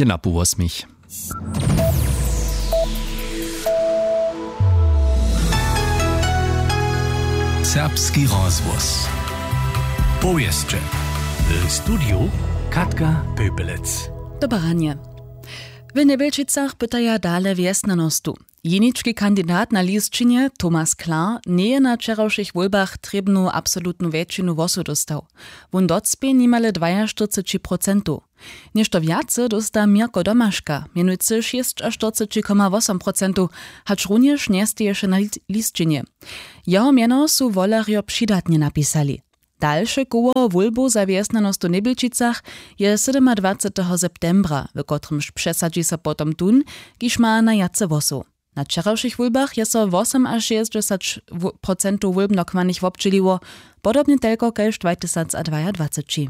je na pół 8. Serbski rozgłos. Powieszcze. W studiu Katka Pöpelec. Dobranie. W Nebelčicach pytaja dale wjesnanostu. Jenički kandidat na listčinie Thomas Klar nie je na wczorajszych wolbach trebnu absolutnu většinu głosu dostał. Won docpie nimale 42%. Nešto viace dosta Mirko Domaszka, mianujcy 46,8%, hacz również nie steješe na listčinie. Jeho miano su wolarjo přidatnie napisali. Dalsze koło wolbu za wjesnanost w Nebelčicach je 27. septembra, w kotrymż przesadzi se potom tun, kiż ma na jace wosu. Na wczorajszych wolbach je so 68% wolb nokmanych wobczyliło, podobnie tylko kaž 2022.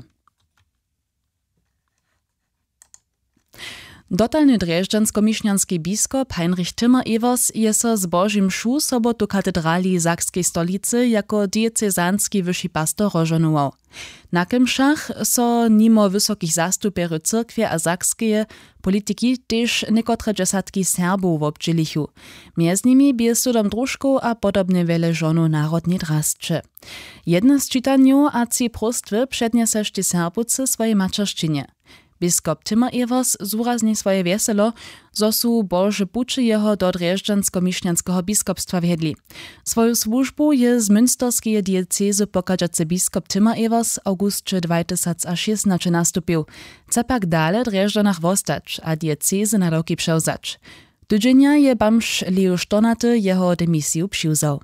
Dotalny dreždżansko-mišňanski biskop Heinrich Timmer-Evers je so z Božim šu sobotu katedrali Sakskiej stolicy jako diecezanski wyższy pastor rozžonował. Na kymšach so nimo wysokich zastupierów cyrkwie a sakskie polityki też niekotre dziesiątki Serbów wobdźilichu. Między nimi bie sudom drużków a podobnie wiele żonów narodni drastcze. Jedno z czytaniu a ci prostwy przednieseš ti Serbucy swojej maczerszczynie. Biskop Timmer-Evers zúrazní swoje wieselo, zo su Bože puči jeho do dreždžansko-mišňanského biskopstwa wjedli. Swoju służbu je z münsterskeje diecezy pokażacy biskop Timmer-Evers augustče 2016 nastupił. Cepak dale dreždżanach wostać, a diecezy na roki převzać. Tydzienia je bamž Leo Stornaty jeho demisiju přiwzał.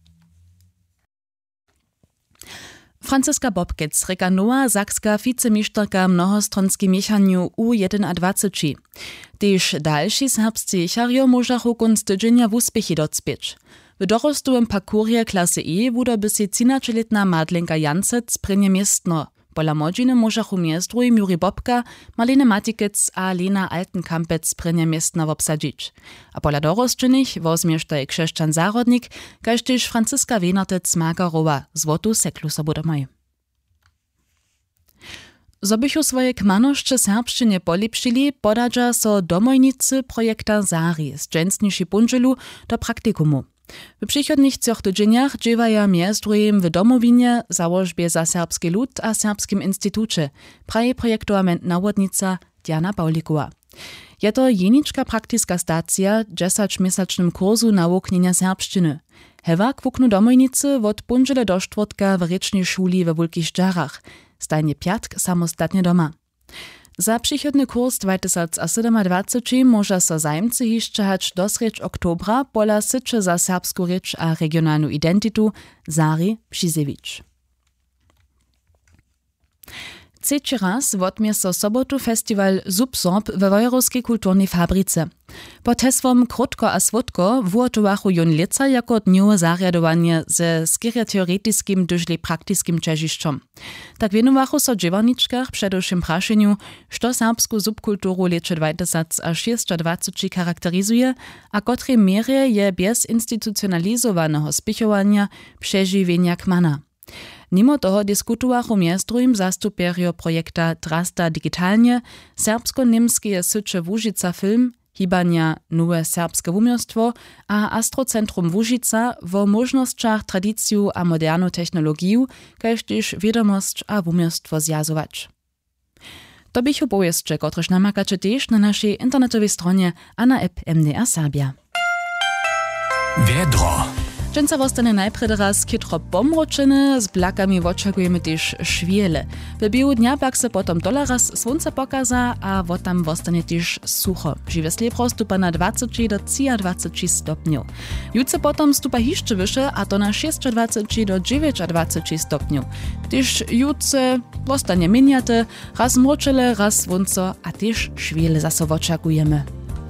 Franziska Bobkec reka nowa sakska wicemistrka mnohostronski miechaniu U21. Tež dalsi serbscy jecharjo możachu kunst tydzienia w uspěchy docpieć. W dorostowym parkurje klasy E wudoby si 13-letna Madlenka Jancec prynje miestno. Pola modziny możachu miestruj Juri Bobka, Marlene Matikec a Lena Altenkampec prynje miestna wobsadzić. A pola dorostczynych wozmiesztaj krzeszczan zarodnik, kaž tež Franciska Wenertec Magarowa, złotu seklu sobudamaj. Zobychu swoje kmanoszcze serbszczynie polipšili, podadža so domojnicy projekta Zari z dżęsniši punželu do praktikumu. W przychodnich trzech tydzieniach dziewaja między w domowinie, założbie za serbski lud a Serbskim Instytucie, praje projektowament nawodnica Diana Paulikowa. Je to jeniczka praktyska stacja 10-miesięcznym kursu nauknienia serbszczyny. Hewa kwuknu domojnicy od punžele do czwartka w rečnej szuli we Wulkich Żarach, stajnie piatk samostatnie doma. Za przychodny kurs 2027 może so zajmcy jeszcze hać do sreć oktobra pola sycze za serbsku rycz a regionalną identitu Zari Pšizević. Trzeci raz wotmie so sobotu festiwal Subsorb we Wojrowskiej kulturnej fabryce. Pod hesłom Krótko a Słodko wuotowachu jon leca jako dniowe zariadowanie ze skiereteoretyskim dyżli praktyskim czeziszczom. Tak wienowachu so dziewarniczkach przedewším prašeniu, što serbsku subkulturu leče 2026 charakterizuje, a kotrej mierje je bez institucionalizowanego spichowania przeżywienia kmana. Mimo toho diskutowachu między zastupierio projekta Drasta Digitalnie, serbsko-niemskie sycze Łužica Film, hibania Nowe Serbskie Wumiostwo a Astrocentrum Łužica wo możnościach tradycju a modernu technologiju, kaž tež wiadomość a wumiostwo zjazować. To bych opowieszcze, kotrež namakače tež na naszej internetowej stronie a na app MDR Serbia. Wiedro. Dżęca wostane najpredy raz kitro pomročene, z blakami oczekujemy też szwiele. W biegu dnia pak se potom dola raz słońce pokaza, a wotam wostane też sucho. Žiwe slepro stupa na 20 do 23 stopniów. Jutce potom stupa hiszcze wyższe, a to na 26 do 29 stopniów. Też jutce wostanie miniate, raz mročele, raz słońce, a też szwiele zaso oczekujemy.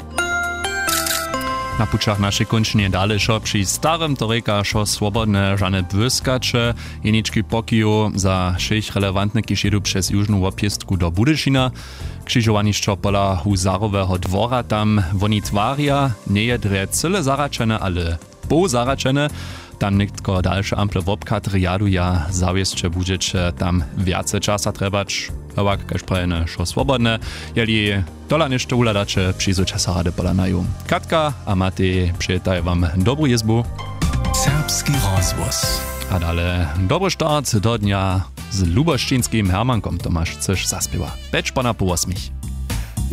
Na pučach naše končine dalešo pri starym to reka šo swobodne žane błyskacze, jenički pokiju za 6 relevantne kišedu przez južnú opěstku do Budyšina. Krzyżowanišćo pola Huzarowego dwora tam woni twaria, nie je dre cyle zaračene, ale pół zaračene. tam niktko dalsze ample wopkat riadu ja zawieszcze budżecie tam więcej czasa trebać, a każ prajene szo swobodne, jeli dola niszcze uladacze przyjzu czasa rady polanają. Katka, a Matej przyjetają wam dobrą jezbu. Serbski rozwóz. A dalej dobry start do dnia z luboszczyńskim Hermankom Tomasz coś zaspiewa. Becz pana po 8.